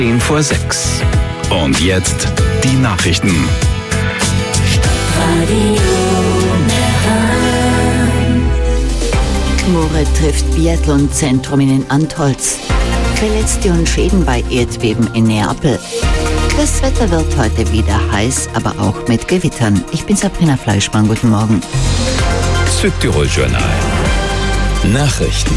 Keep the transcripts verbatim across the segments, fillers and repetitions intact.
zehn vor sechs. Und jetzt die Nachrichten. Moore trifft Biathlon-Zentrum in Antholz. Verletzte und Schäden bei Erdbeben in Neapel. Das Wetter wird heute wieder heiß, aber auch mit Gewittern. Ich bin Sabrina Fleischmann, guten Morgen. Südtirol-Journal. Nachrichten.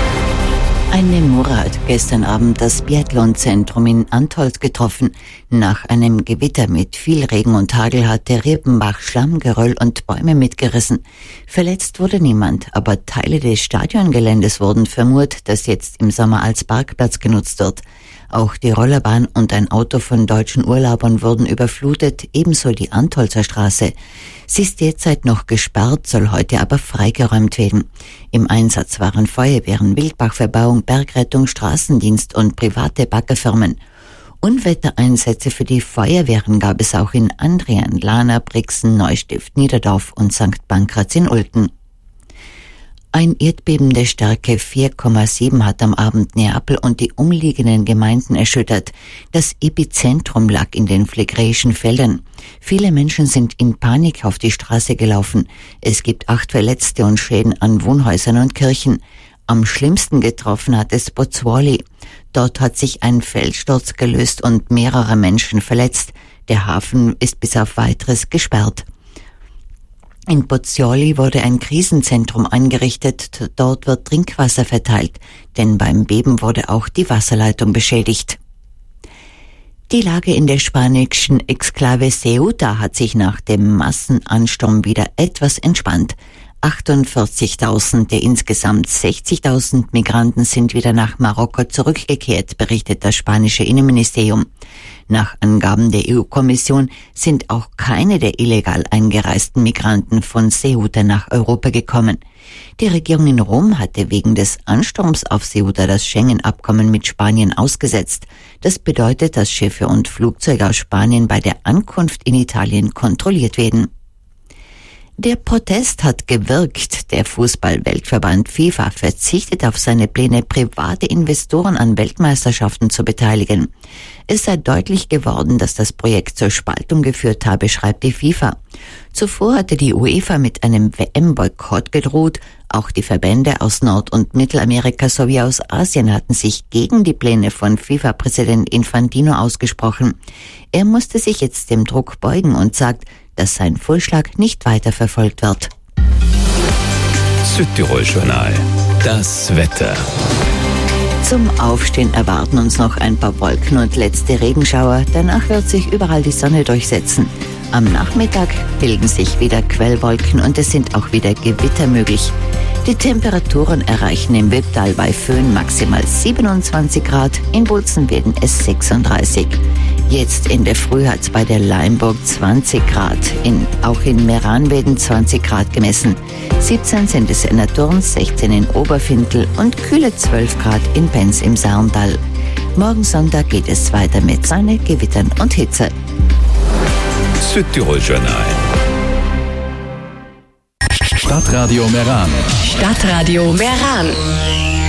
Eine Moore hat gestern Abend das Biathlon-Zentrum in Antholz getroffen. Nach einem Gewitter mit viel Regen und Hagel hat der Riepenbach Schlammgeröll und Bäume mitgerissen. Verletzt wurde niemand, aber Teile des Stadiongeländes wurden vermurt, das jetzt im Sommer als Parkplatz genutzt wird. Auch die Rollerbahn und ein Auto von deutschen Urlaubern wurden überflutet, ebenso die Antholzer Straße. Sie ist derzeit noch gesperrt, soll heute aber freigeräumt werden. Im Einsatz waren Feuerwehren, Wildbachverbauung, Bergrettung, Straßendienst und private Baggerfirmen. Unwettereinsätze für die Feuerwehren gab es auch in Andrian, Lahna, Brixen, Neustift, Niederdorf und Sankt Pankraz in Ulten. Ein Erdbeben der Stärke vier Komma sieben hat am Abend Neapel und die umliegenden Gemeinden erschüttert. Das Epizentrum lag in den Phlegräischen Feldern. Viele Menschen sind in Panik auf die Straße gelaufen. Es gibt acht Verletzte und Schäden an Wohnhäusern und Kirchen. Am schlimmsten getroffen hat es Pozzuoli. Dort hat sich ein Felssturz gelöst und mehrere Menschen verletzt. Der Hafen ist bis auf Weiteres gesperrt. In Pozzuoli wurde ein Krisenzentrum eingerichtet. Dort wird Trinkwasser verteilt, denn beim Beben wurde auch die Wasserleitung beschädigt. Die Lage in der spanischen Exklave Ceuta hat sich nach dem Massenansturm wieder etwas entspannt. achtundvierzigtausend der insgesamt sechzigtausend Migranten sind wieder nach Marokko zurückgekehrt, berichtet das spanische Innenministerium. Nach Angaben der E U-Kommission sind auch keine der illegal eingereisten Migranten von Ceuta nach Europa gekommen. Die Regierung in Rom hatte wegen des Ansturms auf Ceuta das Schengen-Abkommen mit Spanien ausgesetzt. Das bedeutet, dass Schiffe und Flugzeuge aus Spanien bei der Ankunft in Italien kontrolliert werden. Der Protest hat gewirkt. Der Fußball-Weltverband FIFA verzichtet auf seine Pläne, private Investoren an Weltmeisterschaften zu beteiligen. Es sei deutlich geworden, dass das Projekt zur Spaltung geführt habe, schreibt die FIFA. Zuvor hatte die UEFA mit einem W M-Boykott gedroht. Auch die Verbände aus Nord- und Mittelamerika sowie aus Asien hatten sich gegen die Pläne von FIFA-Präsident Infantino ausgesprochen. Er musste sich jetzt dem Druck beugen und sagt, dass sein Vorschlag nicht weiterverfolgt wird. Südtirol-Journal. Das Wetter. Zum Aufstehen erwarten uns noch ein paar Wolken und letzte Regenschauer. Danach wird sich überall die Sonne durchsetzen. Am Nachmittag bilden sich wieder Quellwolken und es sind auch wieder Gewitter möglich. Die Temperaturen erreichen im Wipptal bei Föhn maximal siebenundzwanzig Grad, in Bozen werden es sechsunddreißig. Jetzt in der Früh hat es bei der Leimburg zwanzig Grad, in, auch in Meran werden zwanzig Grad gemessen. siebzehn sind es in der Turns, sechzehn in Oberfindl und kühle zwölf Grad in Benz im Sarntal. Morgen Sonntag geht es weiter mit Sonne, Gewittern und Hitze. Südtirol-Journal. Stadtradio Meran. Stadtradio Meran.